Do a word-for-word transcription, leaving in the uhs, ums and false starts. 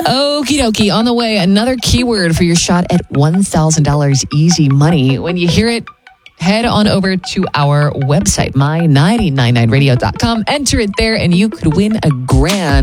Okie dokie. On the way, another keyword for your shot at one thousand dollars easy money. When you hear it, head on over to our website, my nine nine nine radio dot com. Enter it there and you could win a grand.